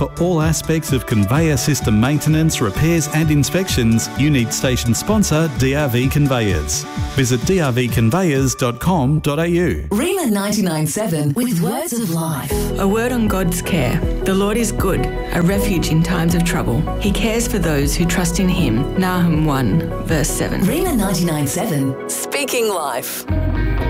For all aspects of conveyor system maintenance, repairs and inspections, you need station sponsor DRV Conveyors. Visit drvconveyors.com.au. Rima 99.7 with words of life. A word on God's care. The Lord is good, a refuge in times of trouble. He cares for those who trust in him. Nahum 1, verse 7. Rima 99.7, speaking life.